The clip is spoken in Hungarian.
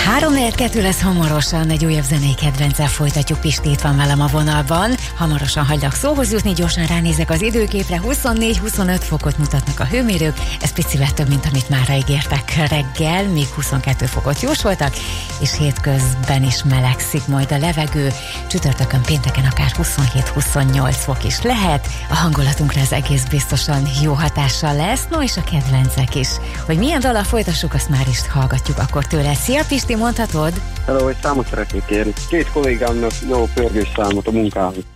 3-4-2 lesz hamarosan, egy újabb zenei kedvencel folytatjuk. Pisti itt van velem a vonalban. Hamarosan hagylak szóhoz jutni, gyorsan ránézek az időképre. 24-25 fokot mutatnak a hőmérők, ez picivel több, mint amit mára ígértek reggel, még 22 fokot jósoltak, és hétközben is melegszik majd a levegő. Csütörtökön, pénteken akár 27-28 fok is lehet. A hangulatunkra ez egész biztosan jó hatással lesz, no és a kedvencek is. Hogy milyen dallal folytassuk, azt már is hallgatjuk akkor tőle. Szia Pisti, mondhatod? Hello, egy számot szeretnék kérni. 2 kollégámnak jó pörgős számot a munkához.